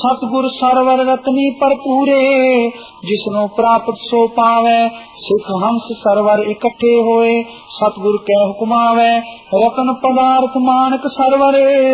सतगुर सरवर रत्नी भरपूरे, जिसनो प्राप्त सो पावे। सिख हंस सरवर इकट्ठे होए, सतगुर कै हुक्म आवे। रतन पदार्थ मानक सरवरे,